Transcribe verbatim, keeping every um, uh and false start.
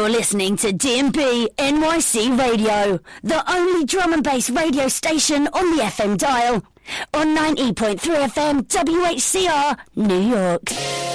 You're listening to D and B N Y C Radio, the only drum and bass radio station on the F M dial, on ninety point three F M W H C R, New York.